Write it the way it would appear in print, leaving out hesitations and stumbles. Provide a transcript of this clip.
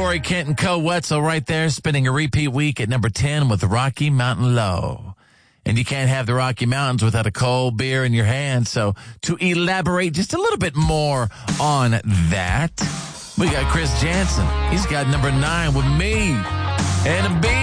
Corey Kent and Co. Wetzel right there, spending a repeat week at number 10 with the Rocky Mountain Low. And you can't have the Rocky Mountains without a cold beer in your hand. So to elaborate just a little bit more on that, we got Chris Jansen. He's got number 9 with Me and a beer.